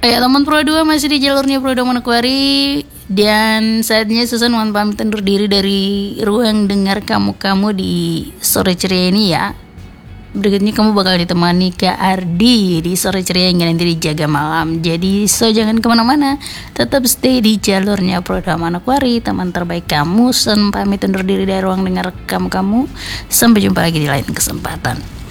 Kayak teman Pro 2 masih di jalurnya Pro 2 Manokwari. Dan saatnya Susan mohon pamit undur diri dari ruang dengar kamu-kamu di sore ceria ini ya. Berikutnya kamu bakal ditemani Kak Ardi di sore ceria yang nanti dijaga malam. Jadi jangan kemana-mana, tetap stay di jalurnya Pro 2 Manokwari, teman terbaik kamu. Susan pamit undur diri dari ruang dengar kamu-kamu. Sampai jumpa lagi di lain kesempatan.